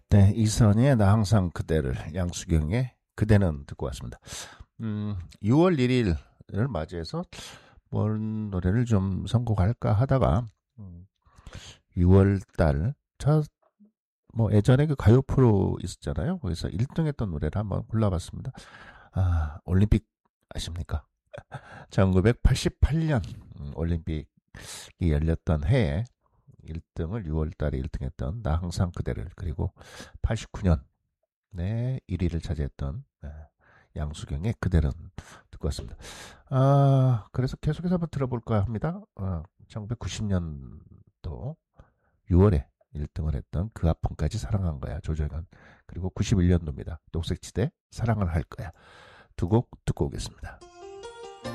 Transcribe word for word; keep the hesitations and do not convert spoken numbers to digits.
네, 이선희의 나 항상 그대를, 양수경의 그대는 듣고 왔습니다. 음, 유월 일일을 맞이해서 뭔 노래를 좀 선곡할까 하다가 음, 유월달 저 뭐 예전에 그 가요 프로 있었잖아요. 거기서 일 등 했던 노래를 한번 골라봤습니다. 아, 올림픽 아십니까? 천구백팔십팔 년 음, 올림픽이 열렸던 해에 일 등을 유월달에 일 등 했던 나 항상 그대를, 그리고 팔십구 년에 일 위를 차지했던 네, 양수경의 그대는 듣고 왔습니다. 아, 그래서 계속해서 한번 들어볼까 합니다. 어, 천구백구십 년도 유월에 일 등을 했던 그 아픔까지 사랑한 거야, 조정현. 그리고 구십일 년도입니다. 녹색지대 사랑을 할 거야. 두 곡 듣고 오겠습니다.